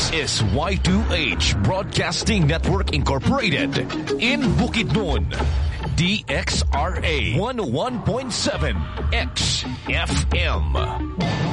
This is Y2H Broadcasting Network Incorporated in Bukidnon. DXRA 101.7 XFM.